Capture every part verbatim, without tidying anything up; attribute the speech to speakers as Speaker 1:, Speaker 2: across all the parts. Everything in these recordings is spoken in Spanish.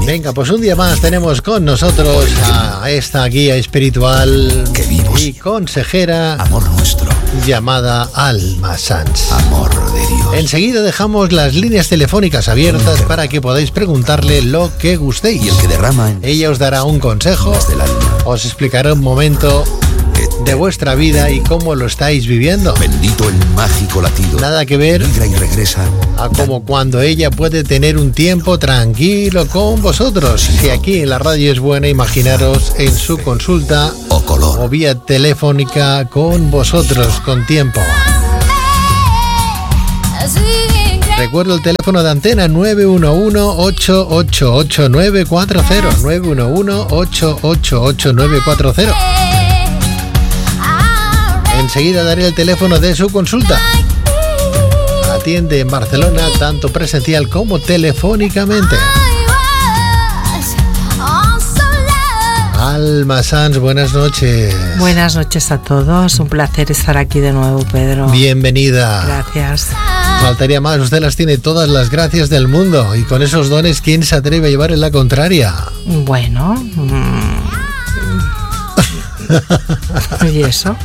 Speaker 1: Venga, pues un día más tenemos con nosotros a esta guía espiritual y consejera,
Speaker 2: amor nuestro,
Speaker 1: llamada Alma Sanz.
Speaker 2: Amor de Dios.
Speaker 1: Enseguida dejamos las líneas telefónicas abiertas para que podáis preguntarle lo que gustéis.
Speaker 2: Y el que derrama en
Speaker 1: Ella os dará un consejo,
Speaker 2: del alma,
Speaker 1: os explicará un momento de vuestra vida y cómo lo estáis viviendo.
Speaker 2: Bendito el mágico latido.
Speaker 1: Nada que ver
Speaker 2: Migra y regresa
Speaker 1: a como cuando ella puede tener un tiempo tranquilo con vosotros. Si aquí en la radio es buena, imaginaros en su consulta
Speaker 2: o color
Speaker 1: o vía telefónica con vosotros con tiempo. Recuerdo el teléfono de antena nueve uno uno, ocho ocho ocho, nueve cuatro cero, nueve uno uno, ocho ocho ocho, nueve cuatro cero. Enseguida daré el teléfono de su consulta. Atiende en Barcelona tanto presencial como telefónicamente. Alma Sanz, buenas noches.
Speaker 3: Buenas noches a todos, un placer estar aquí de nuevo, Pedro.
Speaker 1: Bienvenida.
Speaker 3: Gracias.
Speaker 1: Faltaría más, usted las tiene todas las gracias del mundo y con esos dones, ¿quién se atreve a llevar en la contraria?
Speaker 3: Bueno... Mmm... ¿Y eso?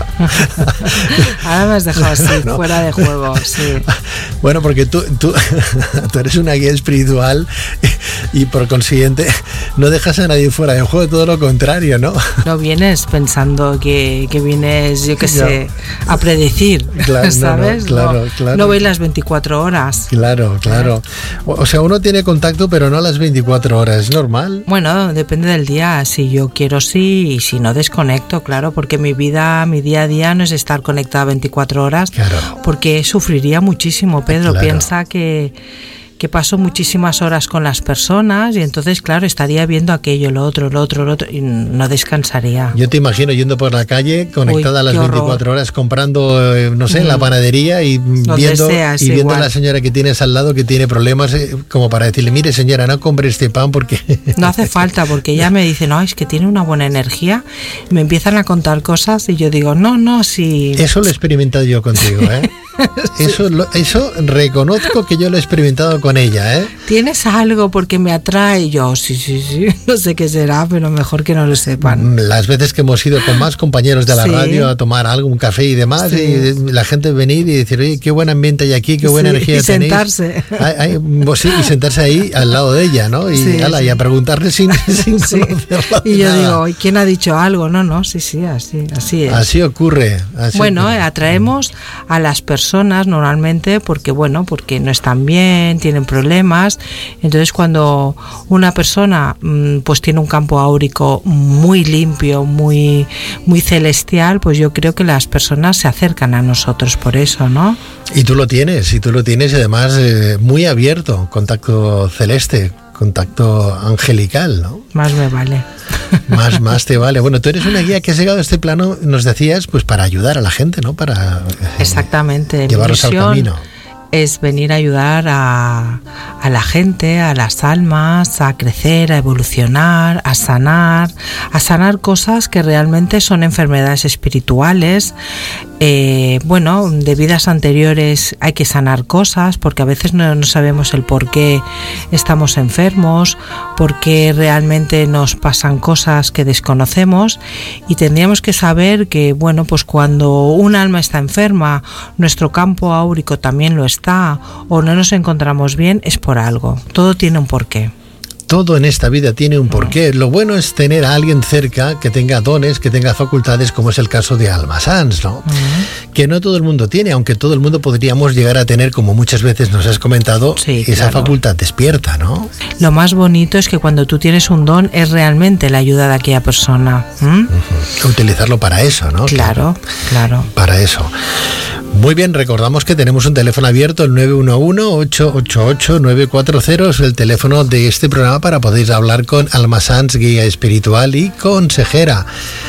Speaker 3: Ahora me has dejado así, no. Fuera de juego, sí.
Speaker 1: Bueno, porque tú, tú, tú eres una guía espiritual y, y por consiguiente no dejas a nadie fuera de juego, todo lo contrario, ¿no? No
Speaker 3: vienes pensando que, que vienes, yo qué sé, no. a predecir,
Speaker 1: claro,
Speaker 3: ¿sabes?
Speaker 1: No, no, claro,
Speaker 3: no,
Speaker 1: claro.
Speaker 3: No veis las veinticuatro horas.
Speaker 1: Claro, claro. O sea, uno tiene contacto, pero no a las veinticuatro horas, ¿es normal?
Speaker 3: Bueno, depende del día. Si yo quiero, sí, y si no, desconecto. Claro, porque mi vida, mi día a día no es estar conectada veinticuatro horas,
Speaker 1: claro.
Speaker 3: Porque sufriría muchísimo, Pedro.
Speaker 1: Claro.
Speaker 3: Piensa que, que paso muchísimas horas con las personas y entonces, claro, estaría viendo aquello, lo otro, lo otro, lo otro y no descansaría.
Speaker 1: Yo te imagino yendo por la calle conectada. Uy, a las veinticuatro horas, comprando, eh, no sé, en la panadería y
Speaker 3: Lo
Speaker 1: viendo,
Speaker 3: deseas,
Speaker 1: y viendo
Speaker 3: igual.
Speaker 1: a la señora que tienes al lado que tiene problemas, eh, como para decirle, mire señora, no compre este pan porque...
Speaker 3: No hace falta, porque ella me dice, no, es que tiene una buena energía, me empiezan a contar cosas y yo digo, no, no, sí...
Speaker 1: Eso lo he experimentado yo contigo, ¿eh? Sí. Eso, lo, eso reconozco que yo lo he experimentado con ella, ¿eh?
Speaker 3: Tienes algo porque me atrae. Yo, sí, sí, sí, no sé qué será, pero mejor que no lo sepan.
Speaker 1: Las veces que hemos ido con más compañeros de la
Speaker 3: sí.
Speaker 1: radio a tomar algo, un café y demás, sí. y la gente venir y decir, oye, qué buen ambiente hay aquí, qué buena
Speaker 3: sí,
Speaker 1: energía
Speaker 3: y
Speaker 1: tenéis.
Speaker 3: sentarse.
Speaker 1: Ay, ay, pues sí, y sentarse ahí al lado de ella, ¿no? Y,
Speaker 3: sí,
Speaker 1: ala,
Speaker 3: sí.
Speaker 1: y a preguntarle sin, sin
Speaker 3: sí.
Speaker 1: conocerla.
Speaker 3: Y yo
Speaker 1: nada.
Speaker 3: digo, ¿y quién ha dicho algo? No, no, sí, sí, así, así es.
Speaker 1: Así ocurre. Así
Speaker 3: bueno,
Speaker 1: ocurre.
Speaker 3: atraemos a las personas normalmente porque, bueno, porque no están bien, tienen problemas. Entonces, cuando una persona pues tiene un campo áurico muy limpio, muy, muy celestial, pues yo creo que las personas se acercan a nosotros por eso, ¿no?
Speaker 1: Y tú lo tienes, y tú lo tienes, y además eh, muy abierto, contacto celeste, contacto angelical, ¿no?
Speaker 3: Más me vale.
Speaker 1: Más, más te vale. Bueno, tú eres una guía que has llegado a este plano, nos decías, pues para ayudar a la gente, ¿no? Para eh,
Speaker 3: exactamente.
Speaker 1: llevarlos al camino.
Speaker 3: Es venir a ayudar a, a la gente, a las almas, a crecer, a evolucionar, a sanar, a sanar cosas que realmente son enfermedades espirituales. Eh, bueno, de vidas anteriores hay que sanar cosas porque a veces no, no sabemos el por qué estamos enfermos, por qué realmente nos pasan cosas que desconocemos y tendríamos que saber que, bueno, pues cuando un alma está enferma, nuestro campo áurico también lo está. Está, o no nos encontramos bien, es por algo. Todo tiene un porqué.
Speaker 1: Todo en esta vida tiene un porqué. Lo bueno es tener a alguien cerca que tenga dones, que tenga facultades, como es el caso de Alma Sanz, ¿no? Uh-huh. Que no todo el mundo tiene, aunque todo el mundo podríamos llegar a tener, como muchas veces nos has comentado, sí, esa claro. facultad despierta, ¿no?
Speaker 3: Lo más bonito es que cuando tú tienes un don es realmente la ayuda de aquella persona. ¿Mm?
Speaker 1: Uh-huh. Utilizarlo para eso, ¿no?
Speaker 3: Claro, claro.
Speaker 1: Para eso. Muy bien, recordamos que tenemos un teléfono abierto, el nueve uno uno, ocho ocho ocho, nueve cuatro cero, es el teléfono de este programa para poder hablar con Alma Sanz, guía espiritual y consejera.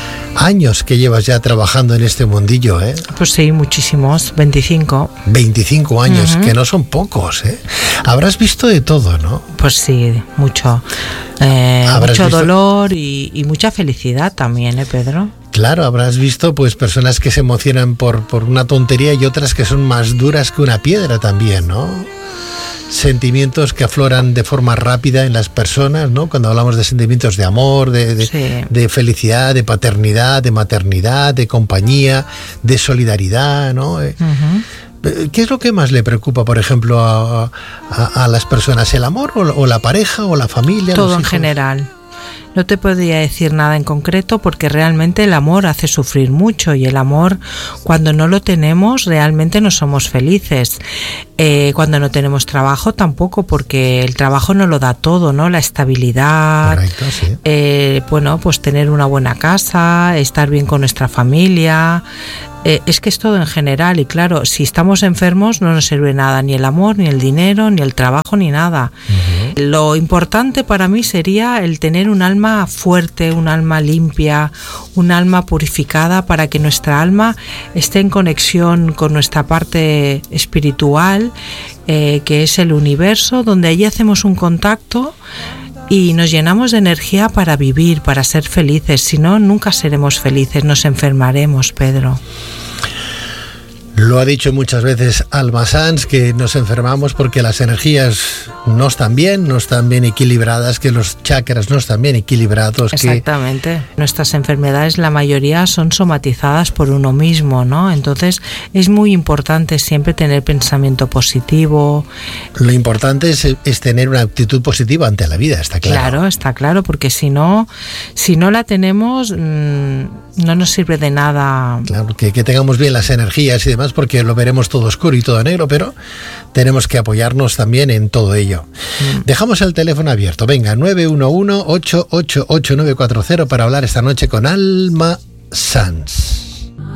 Speaker 1: Años que llevas ya trabajando en este mundillo, ¿eh?
Speaker 3: Pues sí, muchísimos, veinticinco.
Speaker 1: veinticinco años,
Speaker 3: uh-huh.
Speaker 1: que no son pocos, ¿eh? Habrás visto de todo, ¿no?
Speaker 3: Pues sí, mucho. Eh, mucho visto... dolor y, y mucha felicidad también, ¿eh, Pedro?
Speaker 1: Claro, habrás visto pues personas que se emocionan por, por una tontería y otras que son más duras que una piedra también, ¿no? sentimientos que afloran de forma rápida en las personas, ¿no? Cuando hablamos de sentimientos de amor, de, de, sí. de felicidad, de paternidad, de maternidad, de compañía, de solidaridad, ¿no? Uh-huh. ¿Qué es lo que más le preocupa, por ejemplo, a, a, a las personas? ¿El amor o, o la pareja o la familia?
Speaker 3: Todo en general. No te podría decir nada en concreto porque realmente el amor hace sufrir mucho y el amor, cuando no lo tenemos, realmente no somos felices. Eh, cuando no tenemos trabajo tampoco, porque el trabajo no lo da todo, ¿no? La estabilidad,
Speaker 1: correcto, sí.
Speaker 3: eh, bueno, pues tener una buena casa, estar bien con nuestra familia. Eh, es que es todo en general y claro, si estamos enfermos no nos sirve nada, ni el amor, ni el dinero, ni el trabajo, ni nada. Uh-huh. Lo importante para mí sería el tener un alma fuerte, un alma limpia, un alma purificada para que nuestra alma esté en conexión con nuestra parte espiritual, eh, que es el universo, donde allí hacemos un contacto y nos llenamos de energía para vivir, para ser felices. Si no, nunca seremos felices, nos enfermaremos, Pedro.
Speaker 1: Lo ha dicho muchas veces Alma Sanz, que nos enfermamos porque las energías no están bien, no están bien equilibradas, que los chakras no están bien equilibrados.
Speaker 3: Exactamente. Que... Nuestras enfermedades, la mayoría son somatizadas por uno mismo, ¿no? Entonces es muy importante siempre tener pensamiento positivo.
Speaker 1: Lo importante es, es tener una actitud positiva ante la vida, está claro.
Speaker 3: Claro, está claro, porque si no, si no la tenemos, mmm, no nos sirve de nada.
Speaker 1: Claro, que, que tengamos bien las energías y demás, porque lo veremos todo oscuro y todo negro, pero tenemos que apoyarnos también en todo ello. Mm. Dejamos el teléfono abierto. Venga, nueve uno uno, ocho ocho ocho, nueve cuatro cero para hablar esta noche con Alma Sanz.